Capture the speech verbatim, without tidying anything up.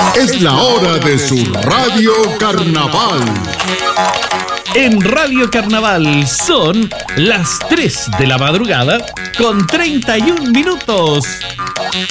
Es la hora de su Radio Carnaval. En Radio Carnaval son las tres de la madrugada con treinta y un minutos.